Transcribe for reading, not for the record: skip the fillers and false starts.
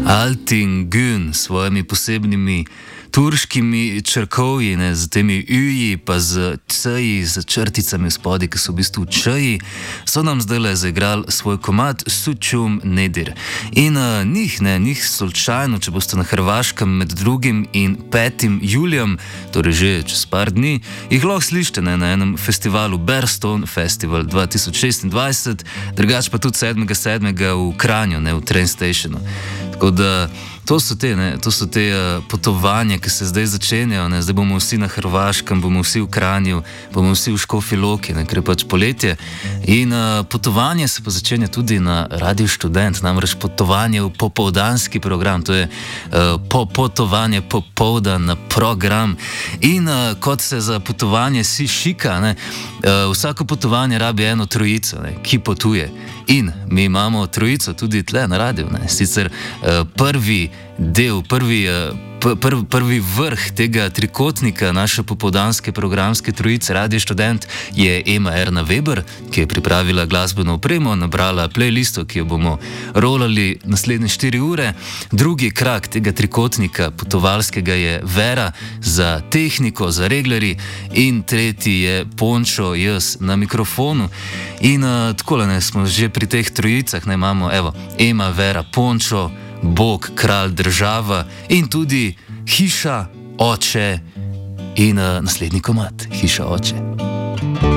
Altin Gün s svojimi posebnimi turškimi črkovji, ne, z temi üji, pa z c-ji, z črticami spodaj, ki so v bistvu č-ji, so nam zdaj zaigrali svoj komad Sučum Nedir. In njih slučajno, če boste na Hrvaškem med 2. in 5. julijem, torej že čez par dni, jih lahko slišite na enem festivalu Bearstone Festival 2026, drugače pa tudi 7.7. v Kranju, ne, v Train Stationu. Tako da to so te potovanja, ki se zdaj začenjajo, ne? Zdaj bomo vsi na Hrvaškem, bomo vsi v Kranju, bomo vsi v Škofji Loki, ker je pač poletje. In potovanje se pa začenja tudi na Radiu Študent, namreč potovanje v popoldanski program, to je potovanje popoldan na program. In kot se za potovanje si šika, ne? Vsako potovanje rabi eno trojico, ne? Ki potuje. In mi imamo trojico tudi tle na radiju, ne? Sicer prvi vrh tega trikotnika naše popoldanske programske trojice Radio Študent je Ema Erna Weber, ki je pripravila glasbeno opremo, nabrala playlisto, ki jo bomo rolali naslednje 4 ure. Drugi krak tega trikotnika potovalskega je Vera za tehniko, za reglerji, in tretji je Pončo, jaz na mikrofonu. In takole, ne, smo že pri teh trojicah, ne, imamo evo, Ema, Vera, Pončo, Bog, kralj, država in tudi hiša, oče in naslednji komad, hiša, oče.